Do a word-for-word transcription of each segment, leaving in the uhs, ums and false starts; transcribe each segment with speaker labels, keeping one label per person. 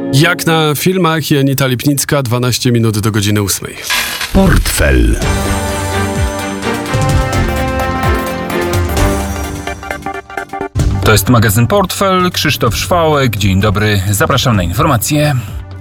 Speaker 1: Jak na filmach, Janita Lipnicka, dwanaście minut do godziny ósmej.
Speaker 2: Portfel.
Speaker 3: To jest magazyn Portfel, Krzysztof Szwałek. Dzień dobry, zapraszam na informacje.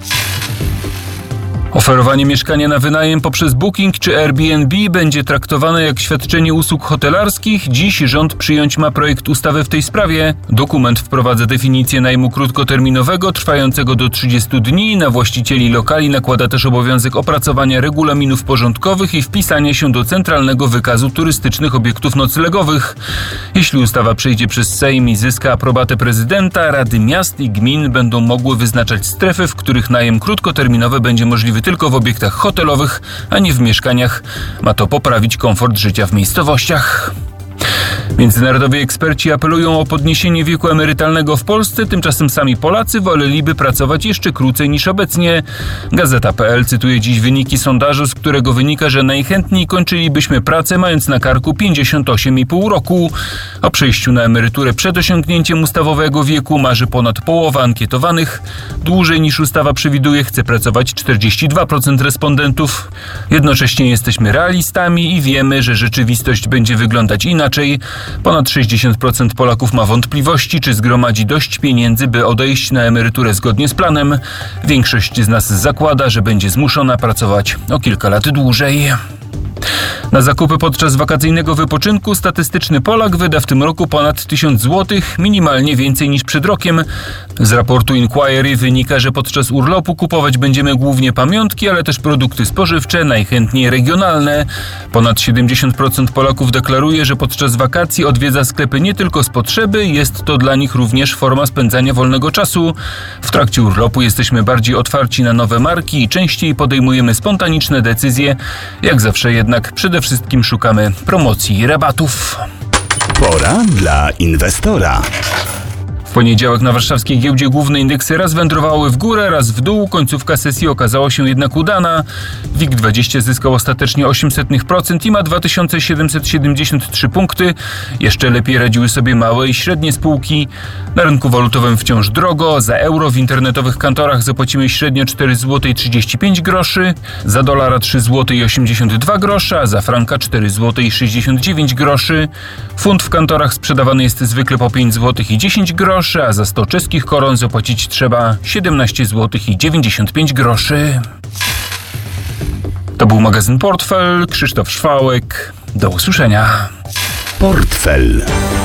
Speaker 3: Oferowanie mieszkania na wynajem poprzez Booking czy Airbnb będzie traktowane jak świadczenie usług hotelarskich. Dziś rząd przyjąć ma projekt ustawy w tej sprawie. Dokument wprowadza definicję najmu krótkoterminowego trwającego do trzydziestu dni. Na właścicieli lokali nakłada też obowiązek opracowania regulaminów porządkowych i wpisania się do centralnego wykazu turystycznych obiektów noclegowych. Jeśli ustawa przejdzie przez Sejm i zyska aprobatę prezydenta, rady miast i gmin będą mogły wyznaczać strefy, w których najem krótkoterminowy będzie możliwy tylko w obiektach hotelowych, a nie w mieszkaniach. Ma to poprawić komfort życia w miejscowościach. Międzynarodowi eksperci apelują o podniesienie wieku emerytalnego w Polsce, tymczasem sami Polacy woleliby pracować jeszcze krócej niż obecnie. Gazeta kropka pe el cytuje dziś wyniki sondażu, z którego wynika, że najchętniej kończylibyśmy pracę, mając na karku pięćdziesiąt osiem i pół roku. O przejściu na emeryturę przed osiągnięciem ustawowego wieku marzy ponad połowa ankietowanych. Dłużej niż ustawa przewiduje chce pracować czterdzieści dwa procent respondentów. Jednocześnie jesteśmy realistami i wiemy, że rzeczywistość będzie wyglądać inaczej. Ponad sześćdziesiąt procent Polaków ma wątpliwości, czy zgromadzi dość pieniędzy, by odejść na emeryturę zgodnie z planem. Większość z nas zakłada, że będzie zmuszona pracować o kilka lat dłużej. Na zakupy podczas wakacyjnego wypoczynku statystyczny Polak wyda w tym roku ponad tysiąc złotych, minimalnie więcej niż przed rokiem. Z raportu Inquiry wynika, że podczas urlopu kupować będziemy głównie pamiątki, ale też produkty spożywcze, najchętniej regionalne. Ponad siedemdziesiąt procent Polaków deklaruje, że podczas wakacji odwiedza sklepy nie tylko z potrzeby, jest to dla nich również forma spędzania wolnego czasu. W trakcie urlopu jesteśmy bardziej otwarci na nowe marki i częściej podejmujemy spontaniczne decyzje. Jak zawsze jednak przede wszystkim szukamy promocji i rabatów.
Speaker 2: Pora dla inwestora.
Speaker 3: W poniedziałek na warszawskiej giełdzie główne indeksy raz wędrowały w górę, raz w dół. Końcówka sesji okazała się jednak udana. WIG dwadzieścia zyskał ostatecznie osiem procent procent i ma dwa tysiące siedemset siedemdziesiąt trzy punkty. Jeszcze lepiej radziły sobie małe i średnie spółki. Na rynku walutowym wciąż drogo. Za euro w internetowych kantorach zapłacimy średnio cztery złote trzydzieści pięć groszy, za dolara trzy złote osiemdziesiąt dwa grosze, a za franka cztery złote sześćdziesiąt dziewięć groszy. Funt w kantorach sprzedawany jest zwykle po pięć złotych i dziesięć groszy, a za sto czeskich koron zapłacić trzeba siedemnaście złotych i dziewięćdziesiąt pięć groszy. To był magazyn Portfel, Krzysztof Szwałek. Do usłyszenia.
Speaker 2: Portfel.